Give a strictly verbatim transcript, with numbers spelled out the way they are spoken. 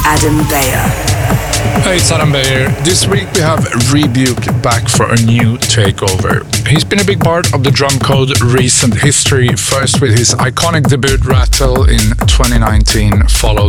Adam Beyer. Hey, it's Adam Beyer. This week we have Rebuke back for a new takeover. He's been a big part of the drum code recent history, first with his iconic debut Rattle in twenty nineteen, followed